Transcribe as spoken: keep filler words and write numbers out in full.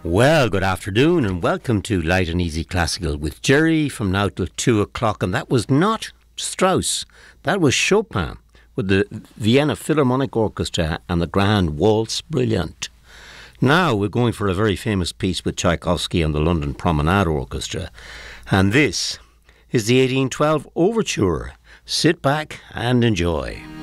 Well, good afternoon and welcome to Light and Easy Classical with Jerry from now till two o'clock. And that was not Strauss, that was Chopin with the Vienna Philharmonic Orchestra and the Grand Waltz Brilliant. Now we're going for a very famous piece with Tchaikovsky and the London Promenade Orchestra. And this is the eighteen twelve Overture. Sit back and enjoy.